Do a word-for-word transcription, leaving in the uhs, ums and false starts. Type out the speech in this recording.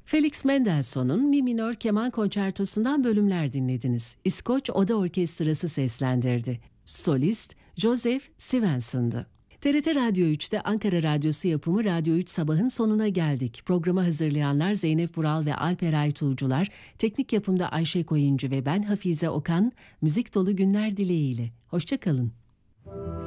Felix Mendelssohn'un Mi minör keman konçertosundan bölümler dinlediniz. İskoç Oda Orkestrası seslendirdi. Solist Joseph Svensson'dı. T R T Radyo üçte Ankara Radyosu yapımı Radyo üç Sabah'ın sonuna geldik. Programı hazırlayanlar Zeynep Vural ve Alper Aytuğcular, teknik yapımda Ayşe Koyuncu ve ben Hafize Okan, müzik dolu günler dileğiyle. Hoşça kalın.